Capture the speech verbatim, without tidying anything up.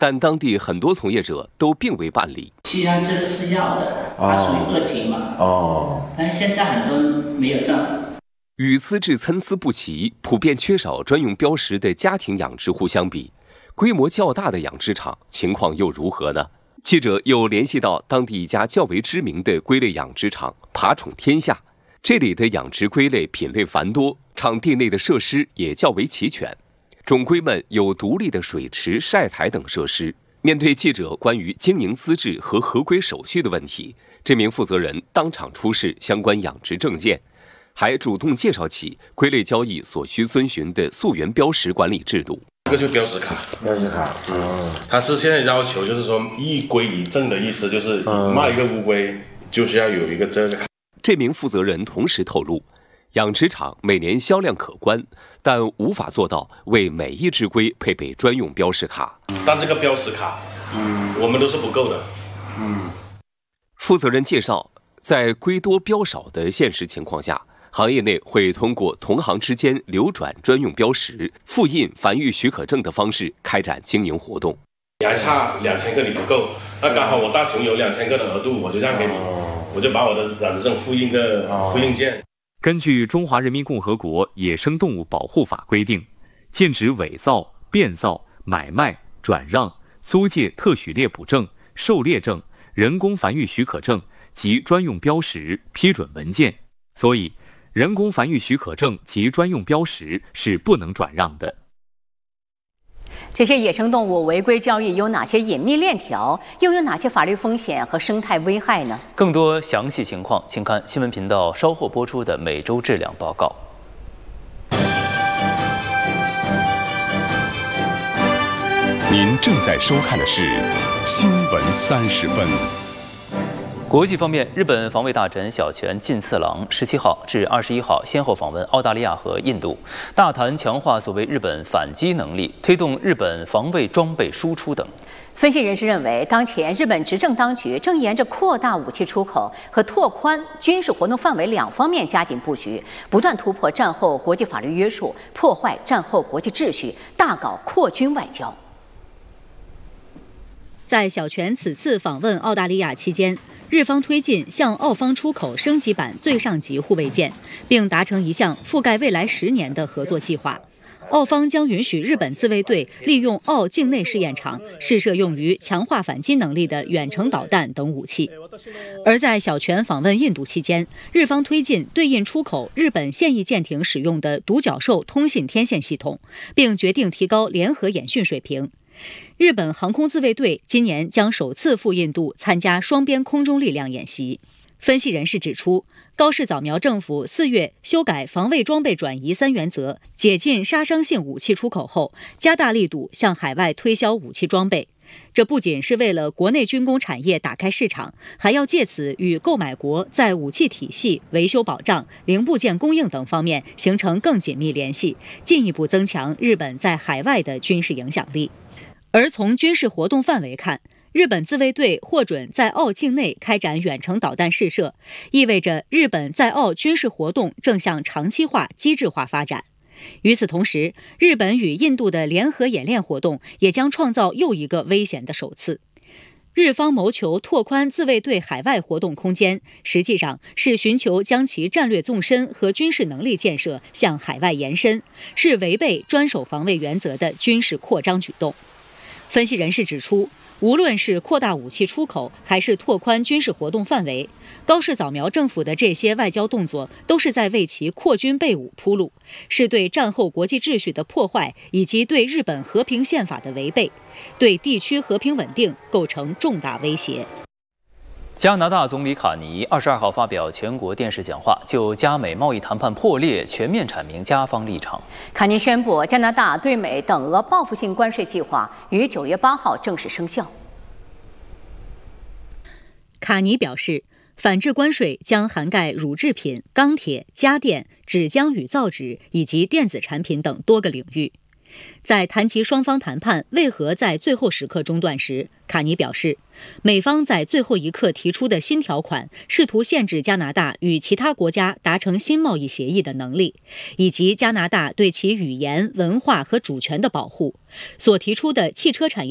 但当地很多从业者都并未办理。 既然这个是要的，它属于二级嘛。 哦。 但是现在很多人没有证。 与资质参差不齐、普遍缺少专用标识的家庭养殖户相比，规模较大的养殖场情况又如何呢？记者又联系到当地一家较为知名的龟类养殖场“爬宠天下”，这里的养殖龟类品类繁多，场地内的设施也较为齐全，种龟们有独立的水池、晒台等设施。面对记者关于经营资质和合规手续的问题，这名负责人当场出示相关养殖证件，还主动介绍起龟类交易所需遵循的溯源标识管理制度。 这个就标识卡， 标识卡， 嗯，它是现在要求就是说一龟一证的意思，就是卖一个乌龟就是要有一个这个卡。 这名负责人同时透露，养殖场每年销量可观，但无法做到为每一只龟配备专用标识卡。 但这个标识卡，嗯，我们都是不够的。 嗯，负责人介绍，在龟多标少的现实情况下，行业内会通过同行之间流转专用标识、复印繁育许可证的方式开展经营活动。 你还差两千个，你不够，那刚好我大熊有两千个的额度，我就让给你，我就把我的养殖证复印个复印件。 根据《中华人民共和国野生动物保护法》规定，禁止伪造、变造、买卖、转让、租借特许猎捕证、狩猎证、人工繁育许可证及专用标识批准文件，所以人工繁育许可证及专用标识是不能转让的。 这些野生动物违规交易有哪些隐秘链条？又有哪些法律风险和生态危害呢？ 更多详细情况，请看新闻频道稍后播出的每周质量报告。 您正在收看的是《新闻三十分》。 国际方面，日本防卫大臣小泉进次郎十七号至二十一号先后访问澳大利亚和印度，大谈强化所谓日本反击能力，推动日本防卫装备输出等。 分析人士认为，当前日本执政当局正沿着扩大武器出口和拓宽军事活动范围两方面加紧布局，不断突破战后国际法律约束，破坏战后国际秩序，大搞扩军外交。 在小泉此次访问澳大利亚期间，日方推进向澳方出口升级版最上级护卫舰，并达成一项覆盖未来十年的合作计划。澳方将允许日本自卫队利用澳境内试验场试射用于强化反击能力的远程导弹等武器。而在小泉访问印度期间，日方推进对印出口日本现役舰艇使用的独角兽通信天线系统，并决定提高联合演训水平。日本航空自卫队今年将首次赴印度参加双边空中力量演习。分析人士指出，高市早苗政府四月修改防卫装备转移三原则，解禁杀伤性武器出口后，加大力度向海外推销武器装备。这不仅是为了国内军工产业打开市场，还要借此与购买国在武器体系、维修保障、零部件供应等方面形成更紧密联系，进一步增强日本在海外的军事影响力。而从军事活动范围看，日本自卫队获准在澳境内开展远程导弹试射，意味着日本在澳军事活动正向长期化、机制化发展。与此同时，日本与印度的联合演练活动也将创造又一个危险的首次。日方谋求拓宽自卫队海外活动空间，实际上是寻求将其战略纵深和军事能力建设向海外延伸，是违背专守防卫原则的军事扩张举动。分析人士指出，无论是扩大武器出口，还是拓宽军事活动范围，高市早苗政府的这些外交动作都是在为其扩军备武铺路，是对战后国际秩序的破坏以及对日本和平宪法的违背，对地区和平稳定构成重大威胁。 加拿大总理卡尼二十二号发表全国电视讲话，就加美贸易谈判破裂全面阐明加方立场。 卡尼宣布，加拿大对美等额报复性关税计划于九月八号正式生效。 卡尼表示，反制关税将涵盖乳制品、钢铁、家电、纸浆与造纸以及电子产品等多个领域。在谈及双方谈判为何在最后时刻中断时，卡尼表示，美方在最后一刻提出的新条款试图限制加拿大与其他国家达成新贸易协议的能力，以及加拿大对其语言、文化和主权的保护。所提出的汽车产业